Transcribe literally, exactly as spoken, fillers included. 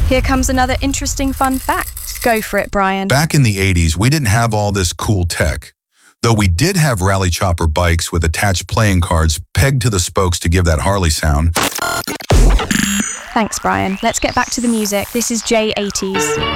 Here comes another interesting fun fact. Go for it, Brian. Back in the eighties, we didn't have all this cool tech. Though we did have rally chopper bikes with attached playing cards pegged to the spokes to give that Harley sound. Thanks, Brian. Let's get back to the music. This is J eighties.